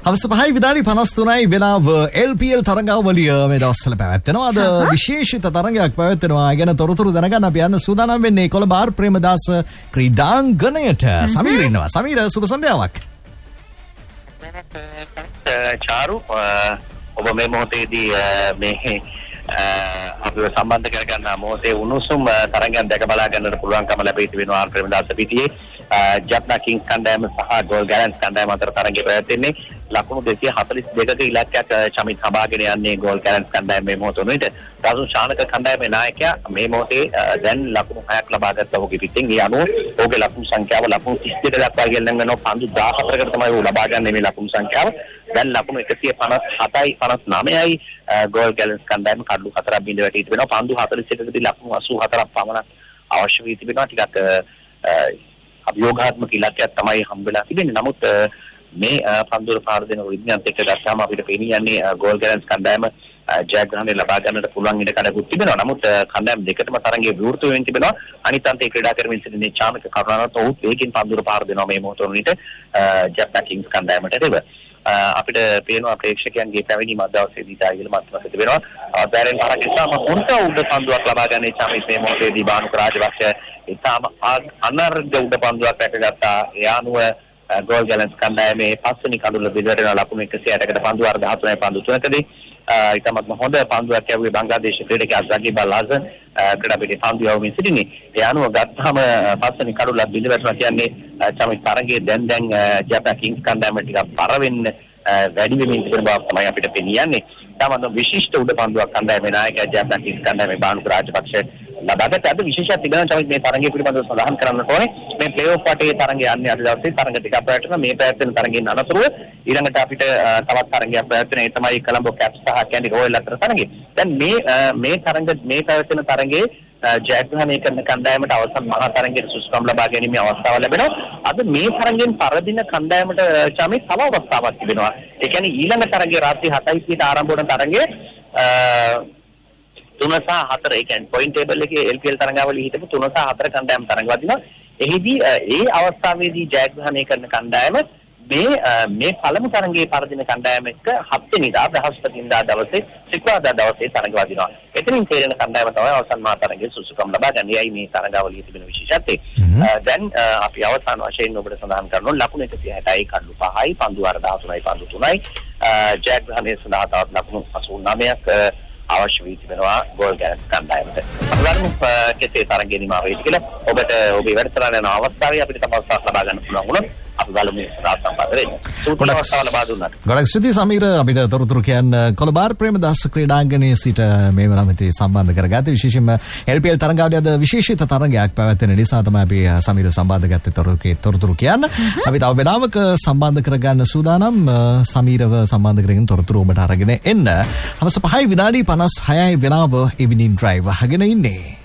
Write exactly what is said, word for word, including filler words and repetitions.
හවස පහයි විනාඩි පනස් තුනයි වෙලාව එල් පී එල් තරඟාවලිය මේ දවස්වල පැවැත්වෙනවා. අද විශේෂිත තරඟයක් පැවැත්වෙනවා. ඒ ගැන තොරතුරු දැනගන්න අපි යන්න සූදානම් වෙන්නේ කොළඹ ආර් ප්‍රේමදාස ක්‍රීඩාංගණයට. සමීර ඉන්නවා. සමීර සුබ සන්ධ්‍යාවක්. චාරු ඔබ මේ මොහොතේදී මේ අපිව සම්බන්ධ කරගන්න මොහොතේ උණුසුම් තරඟයක් දැක බලා ගන්නට පුළුවන්කම ලැබී තිබෙනවා ආර් ප්‍රේමදාස පිටියේ ජප්නා කිංස් කණ්ඩායම සහ ගෝල් ගැලන්ස් කණ්ඩායම අතර තරඟය පැවැත්වෙන්නේ. ලකුණු දෙසිය හතළිස් දෙකක ඉලක්කයක් චමිත් හඹාගෙන යන්නේ ගෝල් ගැලන්ස් කණ්ඩායම මේ මොහොත වුණේට රාසු ශානක කණ්ඩායමේ නායකයා මේ මොහොතේ දැන් ලකුණු හයක් ලබා ගත්තා ඔහුගේ පිටින්. ඒ අනුව ඔහුගේ ලකුණු සංඛ්‍යාව ලකුණු තිස් දෙක දක්වා ගෙනගෙන යනවා. පන්දු දහහතරකට තමයි ඔහු ලබා ගන්න මේ ලකුණු සංඛ්‍යාව. දැන් ලකුණු එකසිය පනස් හතයි පනස් නවයයි ගෝල් ගැලන්ස් කණ්ඩායම කඩලු හතරක් බිඳ වැටී තිබෙනවා. පන්දු හතළිස් එකකදී ලකුණු අසූ හතරක් පමණ අවශ්‍ය වී තිබෙනවා. ටිකක් අභියෝගාත්මක ඉලක්කයක් තමයි හම්බෙලා තිබෙන්නේ. නමුත් මේ පන්දුර පාර දෙන විඥානත් එක්ක ගත්තාම අපිට පේන්නේ යන්නේ ගෝල් ගැලන්ස් කණ්ඩායම ජයග්‍රහණය ලබා ගන්නට පුළුවන් ඉඩ කඩකුත් තිබෙනවා. නමුත් කණ්ඩායම දෙකටම තරඟයේ විවෘත වෙමින් තිබෙනවා. අනිත් අන්තයේ ක්‍රීඩා කරමින් සිටින චාමික කරුණාරත්න ඔහු වේගින් පන්දුර පාර දෙනවා මේ මොහොත වුණිට ජප්නා කිංස් කණ්ඩායමට දෙව. අපිට පේනවා ප්‍රේක්ෂකයන්ගේ පැමිණීම අද දවසේදී තායිල මතක තිබෙනවා. අවදාරෙන් පාරක් ඉස්සම හොන්ට උඩ පන්දුවක් ලබා ගන්න චාමික මේ මොහොතේදී බානුක රාජපක්ෂ ඉතාම අනර්ග උඩ පන්දුවක් රැකගත්තා. ඒ අනුව ගෝල් ගැලන්ස් කණ්ඩායමේ පස්වෙනි කඩුල බෙදරන ලකුණු එකසිය අටකට පන්දු අර දහතුනයි පන්දු තුනකදී ඉතාමත්ම හොඳ පන්දුවක් යවුවේ බංග්ලාදේශ ක්‍රීඩකයා සකීබ් අල් හසන් ක්‍රීඩා පිටේ පන්දු යවමින් සිටිනේ. ඒ අනුව ගත්තාම පස්වෙනි කඩුල බිඳ වැටුණා කියන්නේ චමිත් තරගයේ දැන් දැන් ජප්නා කිංස් කණ්ඩායම ටිකක් පර වෙන්න වැඩි වෙමින් තිබෙන බව තමයි අපිට පෙනියන්නේ. තමන්න විශිෂ්ට උඩ පන්දුවක් කණ්ඩායමේ නායකයා ජප්නා කිංස් කණ්ඩායමේ බානුක රාජපක්ෂ ලබාගත් අද විශේෂයක් තිබෙනවා. තමයි මේ තරගය පිළිබඳව සඳහන් කරන්න ඕනේ. මේ ප්ලේ ඔෆ් වටේ තරගය යන්නේ අද දවසේ තරග ටිකක් පැවැත්වෙනවා. මේ පැවැත්වෙන තරගයෙන් අනතුරුව ඊළඟට අපිට තවත් තරගයක් පැවැත්වෙන ඒ තමයි කොළඹ කැප්ස් සහ කැන්ඩි රොයල් අතර තරගය. දැන් මේ මේ තරග මේ පැවැත්වෙන තරගයේ ජයග්‍රහණය කරන කණ්ඩායමට අවසන් මහා තරගයේ සුසුකම් ලබා ගැනීමේ අවස්ථාව ලැබෙනවා. අද මේ තරගයෙන් පරදින කණ්ඩායමට චමි තව අවස්ථාවක් තිබෙනවා. ඒ කියන්නේ ඊළඟ තරගයේ රාත්‍රී හතයි සිට ආරම්භ වන තරගයේ තුන සහ හතර ඒ කියන්නේ පොයින්ට් ටේබල් එකේ එල් පී එල් තරඟාවලිය හිටපු තුන සහ හතර කණ්ඩායම් තරඟවදිනවා. එහිදී ඒ අවස්ථාවේදී ජයග්‍රහණය කරන කණ්ඩායම මේ මේ පළමු තරඟයේ පරදින කණ්ඩායම එක්ක හත් වෙනිදා බ්‍රහස්පතින්දා දවසේ සිකුරාදා දවසේ තරඟවදිනවා. එතනින් තේරෙන කණ්ඩායම තමයි අවසන් මහා තරඟයේ සුසුකම් ලබා ගන්න. එයයි මේ තරඟාවලියේ තිබෙන විශේෂත්වය. දැන් අපි අවසාන වශයෙන් ඔබට සඳහන් කරනවා ලකුණු එකසිය හැටයි කඩලු පහයි පන්දු අර දහතුනයි පන්දු තුනයි ජයග්‍රහණය සඳහා තවත් ලකුණු අසූ නවයක් අවශ්‍ය වී තිබෙනවා ගෝල් ගැලන්ස් කණ්ඩායමට. බලමු කෙසේ තරගය නිමා වෙයිද කියලා. ඔබට ඔබේ වැඩසටහන යන අවස්ථාවේ අපිට තම අවස්ථාවක් ලබා ගන්න පුළුවන් වුණොත් අපි බලමු රාත් සම්බන්ධ වෙන්න. සූත්‍ර අවස්ථාව ලබා දුන්නාට. ගොඩක් ස්තුතියි සමීර අපිට තොරතුරු කියන්න කොළඹ ආර් ප්‍රේමදාස ක්‍රීඩාංගණයේ සිට මේ වෙලාවෙත් සම්බන්ධ කරගත්තේ. විශේෂයෙන්ම එල් පී එල් තරඟාවලිය අද විශේෂිත තරඟයක් පැවැත්වෙන නිසා තමයි අපි සමීර සම්බන්ධ ගත්තේ තොරතුරු තොරතුරු කියන්න. අපි තව වෙලාවක සම්බන්ධ කරගන්න සූදානම් සමීරව සම්බන්ධ කරගෙන තොරතුරු ඔබට අරගෙන එන්න. හවස පහයි විනාඩි පනස් හයයි වෙලාව ඉවිනිං ඩ්‍රයිව් අහගෙන ඉන්නේ.